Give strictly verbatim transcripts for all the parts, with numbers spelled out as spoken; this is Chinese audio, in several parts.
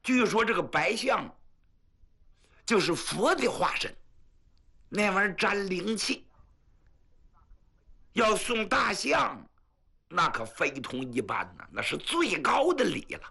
据说这个白象就是佛的化身，那玩意儿沾灵气。要送大象，那可非同一般呐，那是最高的礼了。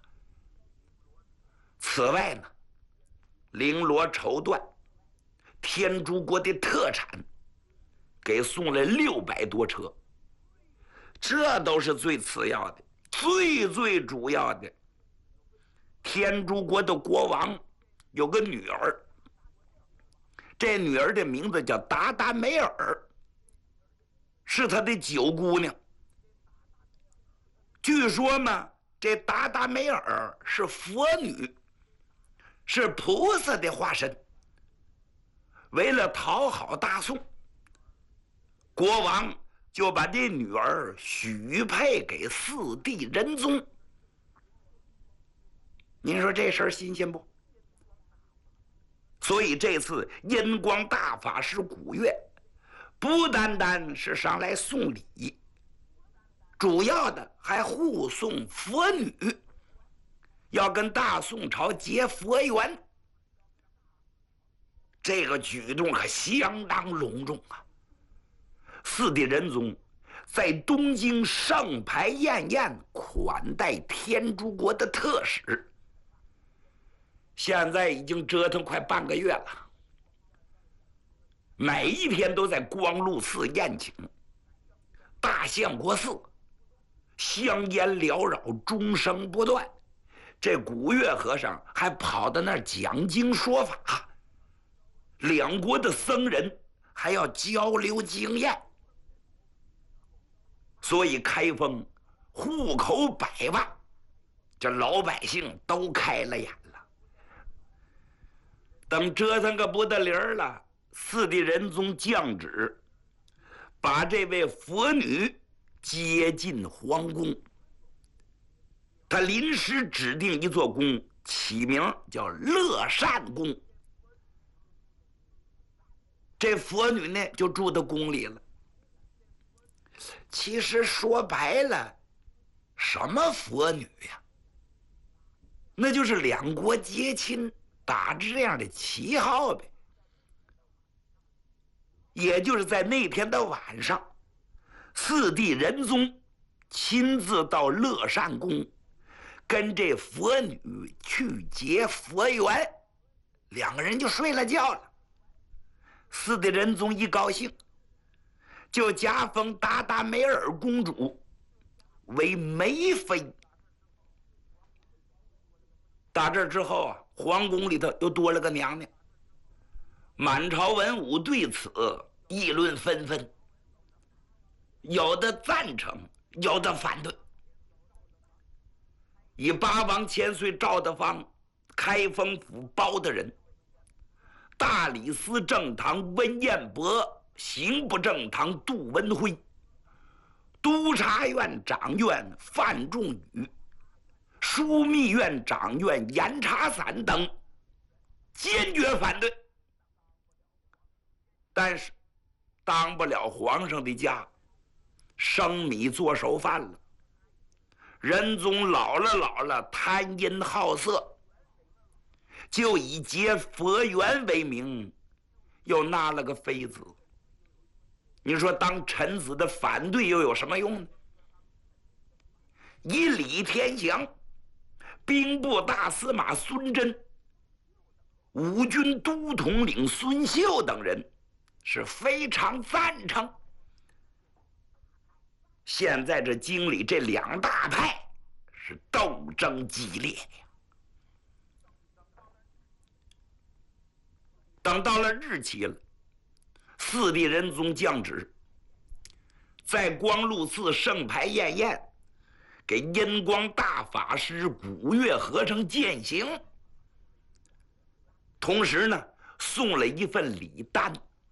此外呢，绫罗绸缎，天竺国的特产，给送了六百多车。这都是最次要的，最最主要的。天竺国的国王有个女儿，这女儿的名字叫达达梅尔，是他的九姑娘。据说嘛，这达达梅尔是佛女，是菩萨的化身。为了讨好大宋，国王就把这女儿许配给四帝仁宗。您说这事儿新鲜不？所以这次阴光大法师古月不单单是上来送礼，主要的还护送佛女，要跟大宋朝结佛缘。这个举动可相当隆重啊！四帝仁宗在东京盛牌宴宴款待天竺国的特使，现在已经折腾快半个月了，每一天都在光禄寺宴请，大相国寺香烟缭绕，钟声不断。这古月和尚还跑到那儿讲经说法，两国的僧人还要交流经验。所以开封户口百万，这老百姓都开了眼了。等折腾个不得灵了，四帝仁宗降旨，把这位佛女接进皇宫。他临时指定一座宫，起名叫乐善宫。这佛女呢，就住到宫里了。其实说白了，什么佛女呀？那就是两国结亲，打着这样的旗号呗。也就是在那天的晚上，四帝仁宗亲自到乐善宫，跟这佛女去结佛缘，两个人就睡了觉了。四帝仁宗一高兴，就加封达达梅尔公主为梅妃。打这之后啊，皇宫里头又多了个娘娘。满朝文武对此议论纷纷，有的赞成，有的反对。以八王千岁赵德芳、开封府包大人、大理寺正堂温彦博、刑部正堂杜文辉、督察院长院范仲宇、枢密院长院严查散等坚决反对。但是当不了皇上的家，生米做熟饭了。仁宗老了老了，贪淫好色，就以结佛缘为名，又纳了个妃子。你说当臣子的反对又有什么用呢？以李天祥、兵部大司马孙真、五军都统领孙秀等人是非常赞成。现在这京里这两大派是斗争激烈呀。等到了日期了，四帝仁宗降旨，在光禄寺盛牌宴宴，给阴光大法师古月和尚饯行，同时呢送了一份礼单，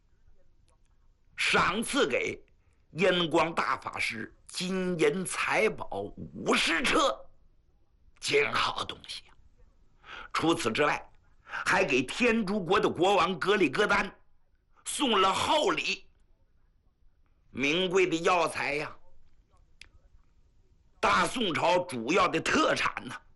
赏赐给阴光大法师金银财宝五十车，真好东西啊！除此之外，还给天竺国的国王格里格丹送了厚礼，名贵的药材呀，大宋朝主要的特产呢、啊。